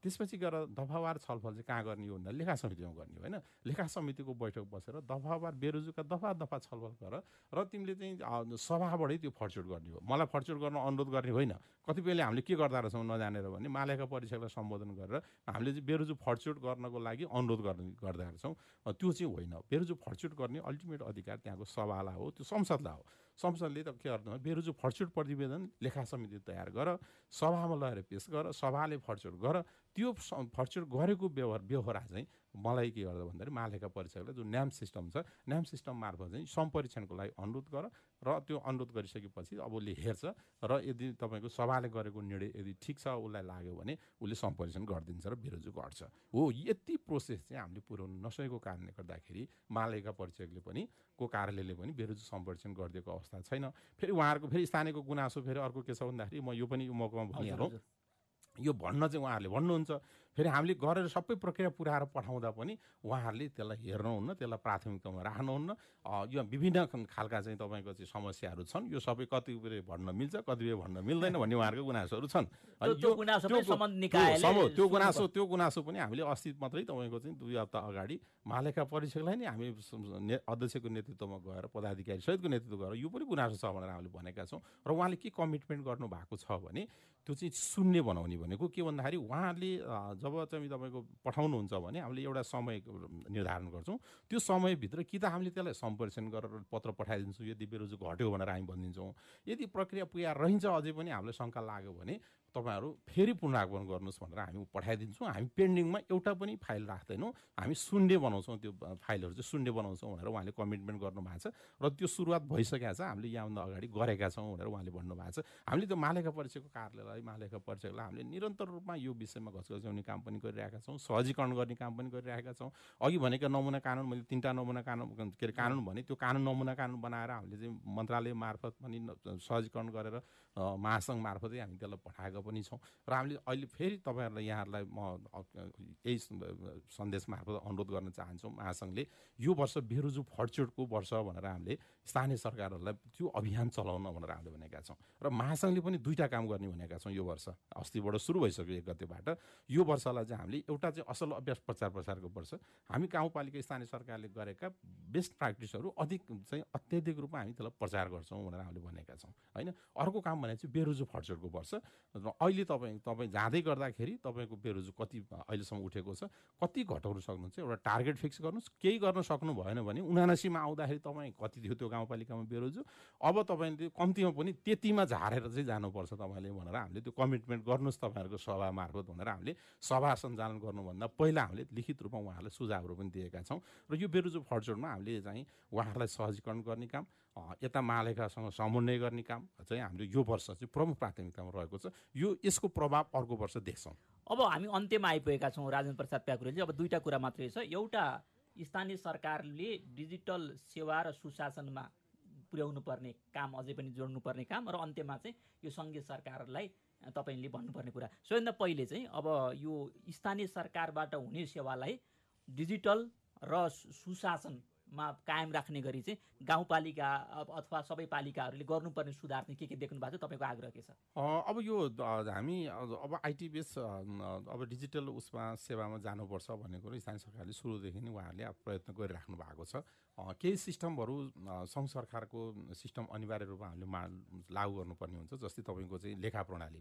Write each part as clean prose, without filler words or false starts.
त्यसपछि गएर दफावार छलफल चाहिँ कहाँ गर्ने हो भन्दा लेखा समितिमा गर्ने हो होइन। लेखा समितिको बैठक बसेर दफावार बेरोजुका दफा छलफल गर र तिमीले चाहिँ सभाबाटै त्यो फडचुट गर्ने हो। मलाई फडचुट गर्न अनुरोध गर्ने होइन। कतिपयले हामीले के गर्दा रहेछौँ नजानेर भने महालेखा परीक्षकलाई सम्बोधन गरेर हामीले चाहिँ बेरोजु फडचुट गर्नको लागि अनुरोध गर्दा रहेछौँ। त्यो चाहिँ होइन। बेरोजु फडचुट गर्ने अल्टिमेट अधिकार त्यहाँको सभालाई हो, त्यो संसदलाई हो। संसदले त के गर्नु, बेरोजु फडचुट प्रतिवेदन लेखा समिति तयार गर, सभामा लगेर पेश गर, सभाले फडचुट गर। त्यो फडचुट गरेको व्यवहार चाहिँ मलाई के गर्दा भन्दाखेरि महालेखा परीक्षकले जुन न्याम सिस्टम छ, न्याम सिस्टम मार्फत चाहिँ सम्परीक्षणको लागि अनुरोध गर र त्यो अनुरोध गरिसकेपछि अब उसले हेर्छ र यदि तपाईँको सभाले गरेको निर्णय यदि ठिक छ उसलाई लाग्यो भने उसले सम्परीक्षण गरिदिन्छ र बेरोजु घट्छ हो। यति प्रोसेस चाहिँ हामीले पुर्याउनु नसकेको कारणले गर्दाखेरि महालेखा परीक्षकले पनि को कार्यालयले पनि बेरोजु सम्परीक्षण गरिदिएको अवस्था छैन। फेरि उहाँहरूको फेरि स्थानीयको गुनासो फेरि अर्को के छ भन्दाखेरि म यो पनि यो मौकामा भनिहालौँ, यो भन्न चाहिँ उहाँहरूले भन्नुहुन्छ। फेरि हामीले गरेर सबै प्रक्रिया पुऱ्याएर पठाउँदा पनि उहाँहरूले त्यसलाई हेर्नुहुन्न, त्यसलाई प्राथमिकतामा राख्नुहुन्न। यो विभिन्न खालका चाहिँ तपाईँको चाहिँ समस्याहरू छन्। यो सबै कतिपय भन्न मिल्छ, कतिपय भन्न मिल्दैन भन्ने उहाँहरूको गुनासोहरू छन्। त्यो गुनासो पनि हामीले अस्ति मात्रै तपाईँको चाहिँ 2 हप्ता अगाडि महालेखा परीक्षकलाई नै हामी अध्यक्षको नेतृत्वमा गएर पदाधिकारी सहितको नेतृत्व गरेर यो पनि गुनासो छ भनेर हामीले भनेका छौँ। र उहाँले के कमिटमेन्ट गर्नु भएको छ भने त्यो चाहिँ शून्य बनाउने भनेको के भन्दाखेरि उहाँहरूले जब चाहिँ तपाईँको पठाउनुहुन्छ भने हामीले एउटा समय निर्धारण गर्छौँ। त्यो समयभित्र कि त हामीले त्यसलाई सम्प्रेषण गरेर पत्र पठाइदिन्छौँ यदि बेरोजु घट्यो भनेर हामी भनिदिन्छौँ। यदि प्रक्रिया पुरा रहन्छ अझै पनि हामीलाई शङ्का लाग्यो भने तपाईँहरू फेरि पुनरागमन गर्नुहोस् भनेर हामी पठाइदिन्छौँ। हामी पेन्डिङमा एउटा पनि फाइल राख्दैनौँ, हामी शून्य बनाउँछौँ। त्यो फाइलहरू चाहिँ शून्य बनाउँछौँ भनेर उहाँले कमिटमेन्ट गर्नुभएको छ र त्यो सुरुवात भइसकेको छ। हामीले यहाँभन्दा अगाडि गरेका छौँ भनेर उहाँले भन्नुभएको छ। हामीले त्यो महालेखा परीक्षकको कार्यालयलाई महालेखा परीक्षकलाई हामीले निरन्तर रूपमा यो विषयमा घचघच्याउने काम पनि गरिरहेका छौँ, सहजीकरण गर्ने काम पनि गरिरहेका छौँ। अघि भनेका नमुना कानुन, मैले 3टा नमुना कानुन के अरे कानुन भने त्यो नमुना कानुन बनाएर हामीले चाहिँ मन्त्रालय मार्फत पनि सहजीकरण गरेर महासङ्घ मार्फतै हामी त्यसलाई पठाएको पनि छौँ। र हामीले अहिले फेरि तपाईँहरूलाई यहाँहरूलाई म यही सन्देश मार्फत अनुरोध गर्न चाहन्छौँ, महासङ्घले यो वर्ष बेरोजु फडचुटको वर्ष भनेर हामीले स्थानीय सरकारहरूलाई त्यो अभियान चलाउन भनेर हामीले भनेका छौँ। र महासङ्घले पनि 2टा काम गर्ने भनेका छौँ यो वर्ष। अस्तिबाट सुरु भइसक्यो 1 गतेबाट। यो वर्षलाई चाहिँ हामीले एउटा चाहिँ असल अभ्यास प्रचार प्रसारको वर्ष, हामी गाउँपालिका स्थानीय सरकारले गरेका बेस्ट प्र्याक्टिसहरू अत्यधिक रूपमा हामी त्यसलाई प्रचार गर्छौँ भनेर हामीले भनेका छौँ होइन। अर्को काम भने चाहिँ बेरोजु फडचुटको वर्ष। र अहिले तपाईँ जाँदै गर्दाखेरि तपाईँको बेरोजु कति अहिलेसम्म उठेको छ, कति घटाउन सक्नुहुन्छ, एउटा टार्गेट फिक्स गर्नुहोस्। केही गर्न सक्नु भएन भने 79मा आउँदाखेरि तपाईँ कति थियो त्यो गाउँपालिकामा बेरोजु, अब तपाईँले कम्तीमा पनि त्यतिमा झारेर चाहिँ जानुपर्छ तपाईँले भनेर हामीले त्यो कमिटमेन्ट गर्नुहोस् तपाईँहरूको सभा मार्फत भनेर हामीले सभा सञ्चालन गर्नुभन्दा पहिला हामीले लिखित रूपमा उहाँहरूलाई सुझावहरू पनि दिएका छौँ। र यो बेरोजु फडचुटमा हामीले चाहिँ उहाँहरूलाई सहजीकरण गर्ने काम, यता महालेखासँग समन्वय गर्ने काम चाहिँ हामीले यो वर्ष चाहिँ प्रमुख प्राथमिकतामा रहेको छ। यसको प्रभाव अर्को वर्ष देख्छौँ। अब हामी अन्त्यमा आइपुगेका छौँ राजेन्द्र प्रसाद प्याकुरेलजी। अब 2टा कुरा मात्रै छ। एउटा, स्थानीय सरकारले डिजिटल सेवा र सुशासनमा पुर्याउनु पर्ने काम, अझै पनि जोड्नु पर्ने काम, र अन्त्यमा चाहिँ यो सङ्घीय सरकारलाई तपाईँले भन्नुपर्ने कुरा। सबैभन्दा पहिले चाहिँ अब यो स्थानीय सरकारबाट हुने सेवालाई डिजिटल र सुशासनमा कायम राख्ने गरी चाहिँ गाउँपालिका अथवा सबै पालिकाहरूले गर्नुपर्ने सुधार चाहिँ के देख्नु भएको छ, तपाईँको आग्रह के छ? अब यो हामी अब आइटी बेस अब डिजिटल उसमा सेवामा जानुपर्छ भन्ने कुरो स्थानीय सरकारले सुरुदेखि नै उहाँहरूले प्रयत्न गरिराख्नु भएको छ। केही सिस्टमहरू सङ्घ सरकारको सिस्टम अनिवार्य रूपमा हामीले लागू गर्नुपर्ने हुन्छ। जस्तै तपाईँको चाहिँ लेखा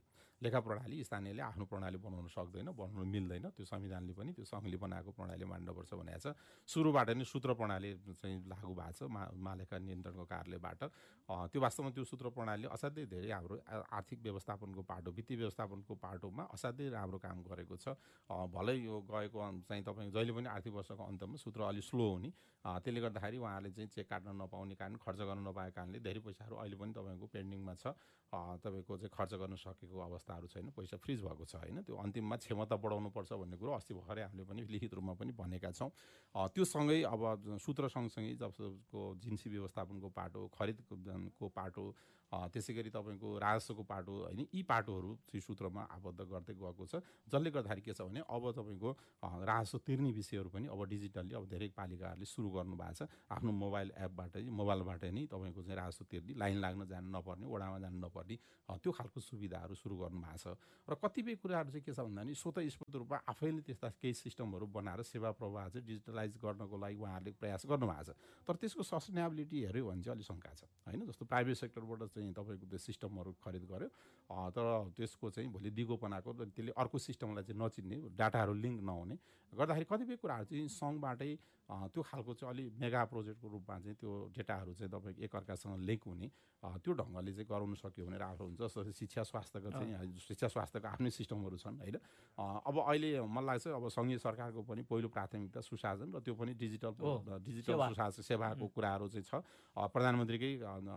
प्रणाली स्थानीयले आफ्नो प्रणाली बनाउन सक्दैन, बनाउन मिल्दैन। त्यो संविधानले पनि त्यो सङ्घले बनाएको प्रणाली मान्नुपर्छ भनेको छ। सुरुबाट नै सूत्र प्रणाली चाहिँ लागू भएको छ महालेखा नियन्त्रणको कार्यालयबाट। त्यो वास्तवमा त्यो सूत्र प्रणालीले असाध्यै धेरै हाम्रो आर्थिक व्यवस्थापनको पाटो, वित्तीय व्यवस्थापनको पाटोमा असाध्यै राम्रो काम गरेको छ। भलै यो गएको चाहिँ तपाईँ जहिले पनि आर्थिक वर्षको अन्तमा सूत्र अलिक स्लो हुने, त्यसले गर्दाखेरि उहाँहरूले चाहिँ चेक काट्न नपाउने कारण, खर्च गर्न नपाएको कारणले धेरै पैसाहरू अहिले पनि तपाईँको पेन्डिङमा छ। तपाईँको चाहिँ खर्च गर्न सकेको अवस्थाहरू छैन, पैसा फ्रिज भएको छ होइन। त्यो अन्तिममा क्षमता बढाउनुपर्छ भन्ने कुरो अस्ति भर्खरै हामीले पनि लिखित रूपमा पनि भनेका छौँ। त्यो सँगै अब सूत्र सँगसँगै जबको जिन्सी व्यवस्थापनको पाटो, खरिदको पाटो, त्यसै गरी तपाईँको राजस्वको पाटो होइन, यी पाटोहरू चाहिँ सूत्रमा आबद्ध गर्दै गएको छ, जसले गर्दाखेरि के छ भने अब तपाईँको राजस्व तिर्ने विषयहरू पनि अब डिजिटल्ली अब धेरै पालिकाहरूले सुरु गर्नु भएको छ। आफ्नो मोबाइलबाट नै तपाईँको चाहिँ राजस्व तिर्ने, लाइन लाग्न जानु नपर्ने, ओडामा जानु नपर्ने त्यो खालको सुविधाहरू सुरु गर्नु भएको छ। र कतिपय कुराहरू चाहिँ के छ भन्दा नि स्वतःस्फूर्त रूपमा आफैले त्यस्ता केही सिस्टमहरू बनाएर सेवा प्रवाह चाहिँ डिजिटलाइज गर्नको लागि उहाँहरूले प्रयास गर्नुभएको छ। तर त्यसको सस्टेनेबिलिटी हेऱ्यो भने चाहिँ अलिक शङ्का छ होइन। जस्तो प्राइभेट सेक्टरबाट चाहिँ तपाईँको त्यो सिस्टमहरू खरिद गर्यो, तर त्यसको चाहिँ भोलि दिगोपनाको त्यसले अर्को सिस्टमलाई चाहिँ नचिन्ने, डाटाहरू लिङ्क नहुने गर्दाखेरि कतिपय कुराहरू चाहिँ सङ्घबाटै त्यो खालको चाहिँ अलिक मेगा प्रोजेक्टको रूपमा चाहिँ त्यो डेटाहरू चाहिँ तपाईँको एकअर्कासँग लिङ्क हुने त्यो ढङ्गले चाहिँ गराउन सक्यो भने राम्रो हुन्छ। जस्तो शिक्षा स्वास्थ्यको आफ्नै सिस्टमहरू छन् होइन। अब अहिले मलाई लाग्छ अब सङ्घीय सरकारको पनि पहिलो प्राथमिकता सुशासन र त्यो पनि डिजिटल सुशासन सेवाको कुराहरू चाहिँ छ। प्रधानमन्त्रीकै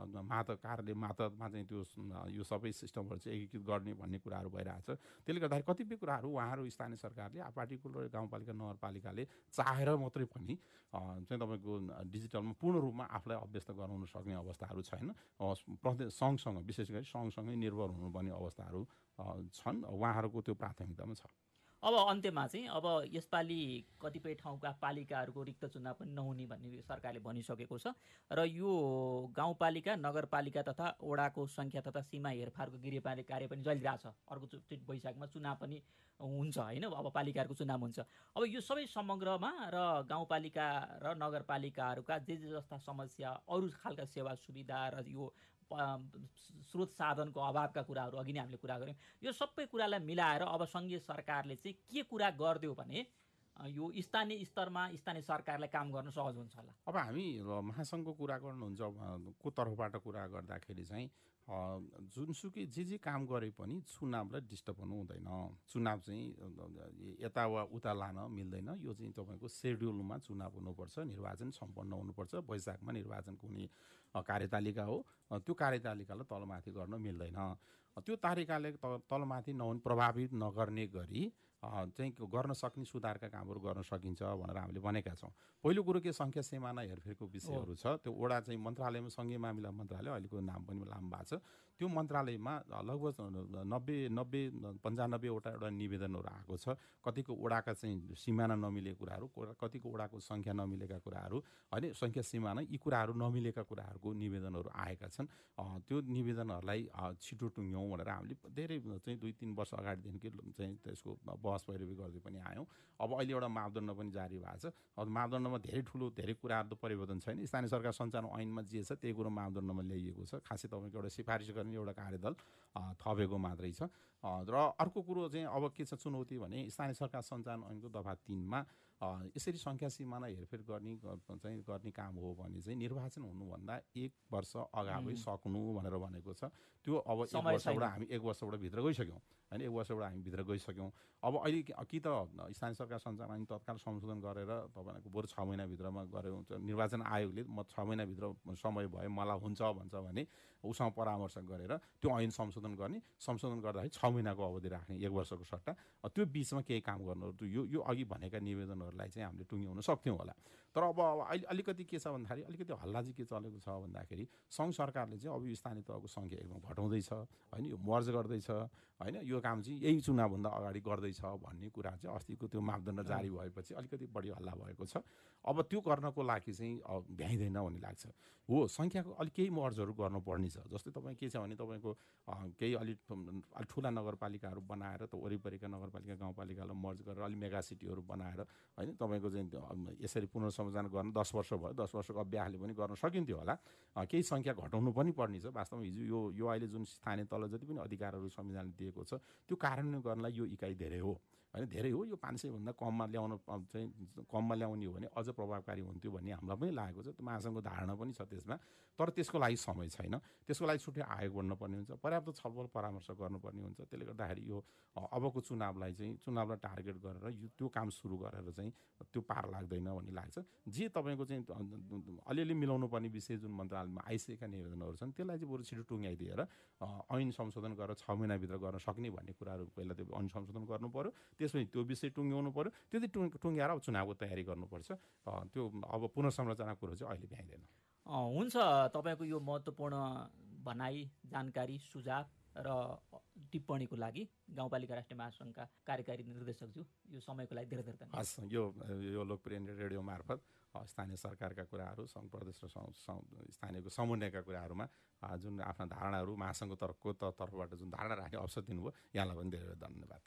मातहतमा चाहिँ त्यो यो सबै सिस्टमहरू चाहिँ एकीकृत गर्ने भन्ने कुराहरू भइरहेछ। त्यसले गर्दाखेरि कतिपय कुराहरू उहाँहरू स्थानीय सरकारले, पार्टिकुलर गाउँपालिका नगरपालिकाले चाहेर मात्रै पनि चाहिँ तपाईँको डिजिटलमा पूर्ण रूपमा आफूलाई अभ्यस्त गराउन सक्ने अवस्थाहरू छैन। सङ्घसँग विशेष गरी सङ्घसँगै निर्भर हुनुपर्ने अवस्थाहरू छन्, उहाँहरूको त्यो प्राथमिकतामा छ। अब अन्त्यमा चाहिँ अब यसपालि कतिपय ठाउँका पालिकाहरूको रिक्त चुनाव पनि नहुने भन्ने सरकारले भनिसकेको छ र यो गाउँपालिका, नगरपालिका तथा वडाको सङ्ख्या तथा सीमा हेरफारको गृहपालिका कार्य पनि चलिरहेछ। अर्को वैशाखमा चुनाव पनि हुन्छ होइन, अब पालिकाहरूको चुनाव हुन्छ। अब यो सबै समग्रमा र गाउँपालिका र नगरपालिकाहरूका जे जस्ता समस्या, अरू खालका सेवा सुविधा र यो स्रोत साधनको अभावका कुराहरू अघि नै हामीले कुरा गऱ्यौँ, यो सबै कुरालाई मिलाएर अब सङ्घीय सरकारले चाहिँ के कुरा गरिदियो भने यो स्थानीय स्तरमा स्थानीय सरकारलाई काम गर्न सहज हुन्छ होला। अब हामी महासङ्घको कुरा गर्नुहुन्छ को तर्फबाट कुरा गर्दाखेरि चाहिँ जुनसुकै जे काम गरे पनि चुनावलाई डिस्टर्ब हुनु हुँदैन। चुनाव चाहिँ यता वा उता लान मिल्दैन। यो चाहिँ तपाईँको सेड्युलमा चुनाव हुनुपर्छ, निर्वाचन सम्पन्न हुनुपर्छ। वैशाखमा निर्वाचनको हुने कार्यतालिका हो, त्यो कार्यतालिकालाई तलमाथि गर्न मिल्दैन। त्यो तालिकाले तलमाथि नहुने, प्रभावित नगर्ने गरी चाहिँ गर्न सक्ने सुधारका कामहरू गर्न सकिन्छ भनेर हामीले भनेका छौँ। पहिलो कुरो के सङ्ख्या सिमाना हेरफेरको विषयहरू छ। त्यो वडा चाहिँ मन्त्रालयमा, सङ्घीय मामिला मन्त्रालय, अहिलेको नाम पनि लामो भएको छ, त्यो मन्त्रालयमा लगभग 90-95वटा एउटा निवेदनहरू आएको छ। कतिको वडाका चाहिँ सिमाना नमिलेका कुराहरू, कतिको वडाको सङ्ख्या नमिलेका कुराहरू होइन, सङ्ख्या सिमाना यी कुराहरू नमिलेका कुराहरूको निवेदनहरू आएका छन्। त्यो निवेदनहरूलाई छिटो टुङ्ग्यौँ भनेर हामीले धेरै चाहिँ 2-3 वर्ष अगाडिदेखि चाहिँ त्यसको बहस पैरवी गर्दै पनि आयौँ। अब अहिले एउटा मापदण्ड पनि जारी भएको छ। अब मापदण्डमा धेरै कुराहरू त परिवर्तन छैन। स्थानीय सरकार सञ्चालन ऐनमा जे छ त्यही कुरो मापदण्डमा ल्याइएको छ। खासै तपाईँको एउटा सिफारिस गर्ने एउटा कार्यदल थपेको मात्रै छ। र अर्को कुरो चाहिँ अब के छ चुनौती भने स्थानीय सरकार सञ्चालन ऐनको दफा 3मा यसरी सङ्ख्या सिमाना हेरफेर गर्ने काम हो भने चाहिँ निर्वाचन हुनुभन्दा 1 वर्ष अगावै सक्नु भनेर भनेको छ। त्यो अब 1 वर्षबाट भित्र गइसक्यौँ होइन, 1 वर्षबाट हामी भित्र गइसक्यौँ। अब अहिले कि त स्थानीय सरकार सञ्चालन ऐन तत्काल संशोधन गरेर तपाईँको बरु 6 महिनाभित्रमा गऱ्यो, निर्वाचन आयोगले म 6 महिनाभित्र समय भयो मलाई हुन्छ भन्छ भने उसँग परामर्श गरेर त्यो ऐन संशोधन गर्दाखेरि 6 महिनाको अवधि राख्ने 1 वर्षको सट्टा त्यो बिचमा केही काम गर्नु। यो अघि भनेका निवेदनहरूलाई चाहिँ हामीले टुङ्ग्याउन सक्थ्यौँ होला। तर अब अहिले अलिकति के छ भन्दाखेरि अलिकति हल्ला चाहिँ के चलेको छ भन्दाखेरि सङ्घ सरकारले चाहिँ अब यो स्थानीय तहको सङ्ख्या एकदम घटाउँदैछ होइन, यो मर्ज गर्दैछ होइन, यो काम चाहिँ यही चुनावभन्दा अगाडि गर्दैछ भन्ने कुरा चाहिँ अस्तिको त्यो मापदण्ड जारी भएपछि अलिकति बढी हल्ला भएको छ। अब त्यो गर्नको लागि चाहिँ भ्याइँदैन भन्ने लाग्छ। हो, सङ्ख्याको अलिक केही मर्जहरू गर्नुपर्ने छ। जस्तै तपाईँ के छ भने तपाईँको केही अलिक ठुला नगरपालिकाहरू बनाएर त वरिपरिका नगरपालिका गाउँपालिकालाई मर्ज गरेर अलिक मेगा सिटीहरू बनाएर होइन तपाईँको चाहिँ यसरी पुनर्संरचना गर्न 10 वर्ष भयो, 10 वर्षको अभ्यासले पनि गर्न सकिन्थ्यो होला। केही सङ्ख्या घटाउनु पनि पर्ने छ। वास्तवमा हिजो यो अहिले जुन स्थानीय तल जति पनि अधिकारहरू संविधानले दिएको छ त्यो कार्यान्वयन गर्नलाई यो इकाइ धेरै हो होइन, धेरै हो। यो 500 भन्दा कममा ल्याउने हो भने अझ प्रभावकारी हुन्थ्यो भन्ने हामीलाई पनि लागेको छ। त्यो महासङ्घको धारणा पनि छ त्यसमा। तर त्यसको लागि समय छैन। त्यसको लागि छुट्टै आयोग बन्नुपर्ने हुन्छ, पर्याप्त छलफल परामर्श गर्नुपर्ने हुन्छ। त्यसले गर्दाखेरि यो अबको चुनावलाई टार्गेट गरेर त्यो काम सुरु गरेर चाहिँ त्यो पार लाग्दैन भन्ने लाग्छ। जे तपाईँको चाहिँ अलिअलि मिलाउनु पर्ने विषय जुन मन्त्रालयमा आइसकेका निवेदनहरू छन् त्यसलाई चाहिँ बरु छिटो टुङ्ग्याइदिएर ऐन संशोधन गरेर 6 महिनाभित्र गर्न सक्ने भन्ने कुराहरू पहिला त्यो ऐन संशोधन गर्नु पर्यो, त्यसपछि त्यो विषय टुङ्ग्याउनु पर्यो, त्यो चाहिँ टुङ्ग्याएर अब चुनावको तयारी गर्नुपर्छ। त्यो अब पुनर्संरचनाको कुरो चाहिँ अहिले भ्याइँदैन। हुन्छ, तपाईँको यो महत्त्वपूर्ण भनाई, जानकारी, सुझाव र टिप्पणीको लागि गाउँपालिका राष्ट्रिय महासङ्घका कार्यकारी निर्देशकज्यू यो समयको लागि धेरै धेरै धन्यवाद। हस्, यो लोकप्रिय रेडियो मार्फत स्थानीय सरकारका कुराहरू, सङ्घ प्रदेश र स्थानीयको समन्वयका कुराहरूमा जुन आफ्ना धारणाहरू महासङ्घको तर्फबाट जुन धारणा राख्ने अवसर दिनुभयो, यहाँलाई पनि धेरै धन्यवाद।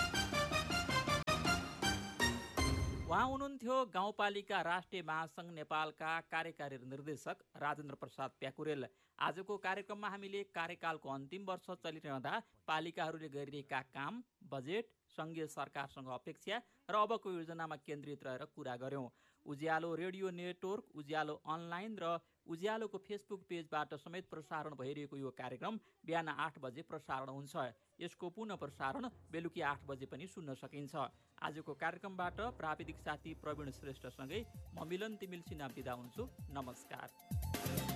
उहाँ हुनुहुन्थ्यो गाउँपालिका राष्ट्रिय महासङ्घ नेपालका कार्यकारी निर्देशक राजेन्द्र प्रसाद प्याकुरेल। आजको कार्यक्रममा हामीले कार्यकालको अन्तिम वर्ष चलिरहँदा पालिकाहरूले गरिरहेका काम, बजेट, सङ्घीय सरकारसँग अपेक्षा र अबको योजनामा केन्द्रित रहेर कुरा गऱ्यौँ। उज्यालो रेडियो नेटवर्क, उज्यालो अनलाइन र उज्यालोको फेसबुक पेजबाट समेत प्रसारण भइरहेको यो कार्यक्रम बिहान 8 बजे प्रसारण हुन्छ। यसको पुनः प्रसारण बेलुकी 8 बजे पनि सुन्न सकिन्छ। आजको कार्यक्रमबाट प्राविधिक साथी प्रवीण श्रेष्ठसँगै म मिलन तिमिल सिन्हा बिदा हुन्छु। नमस्कार।